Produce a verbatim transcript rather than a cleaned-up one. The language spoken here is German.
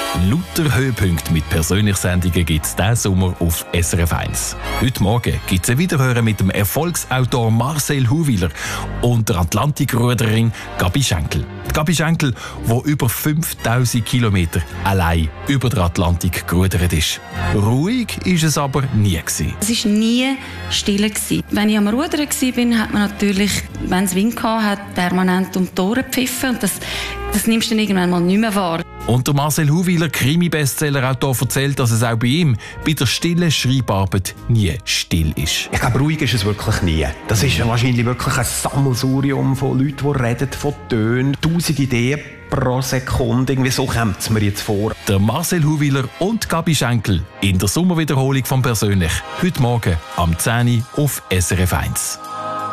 Lauter Höhepunkte mit Persönlichsendungen gibt es diesen Sommer auf S R F eins. Heute Morgen gibt es ein Wiederhören mit dem Erfolgsautor Marcel Huwiler und der Atlantikruderin Gabi Schenkel. Die Gabi Schenkel, die über fünftausend Kilometer allein über den Atlantik gerudert ist. Ruhig ist es aber nie gewesen. Es war nie still gewesen. Wenn ich am Rudern war, hat man natürlich, wenn es Wind hatte, permanent um die Ohren gepfiffen. Und das, das nimmst du dann irgendwann mal nicht mehr wahr. Und der Marcel Huwiler, Krimi-Bestseller-Autor, erzählt, dass es auch bei ihm bei der stillen Schreibarbeit nie still ist. Ich glaube, ruhig ist es wirklich nie. Das ist wahrscheinlich wirklich ein Sammelsurium von Leuten, die reden, von Tönen, tausend Ideen pro Sekunde. Irgendwie so kommt es mir jetzt vor. Der Marcel Huwiler und Gabi Schenkel in der Sommerwiederholung von «Persönlich». Heute Morgen am zehn Uhr auf S R F eins.